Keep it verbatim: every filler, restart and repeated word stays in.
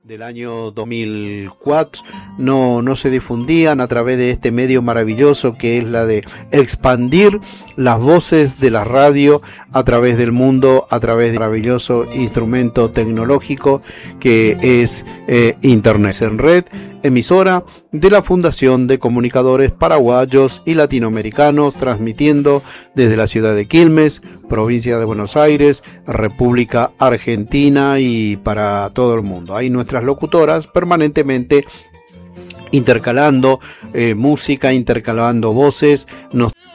del año dos mil cuatro no, no se difundían a través de este medio maravilloso que es la de expandir las voces de la radio a través del mundo, a través del maravilloso instrumento tecnológico que es eh, Internet en Red, emisora de la Fundación de Comunicadores Paraguayos y Latinoamericanos, transmitiendo desde la ciudad de Quilmes, provincia de Buenos Aires, República Argentina y para todo el mundo. Hay nuestras locutoras permanentemente intercalando eh, música, intercalando voces, nos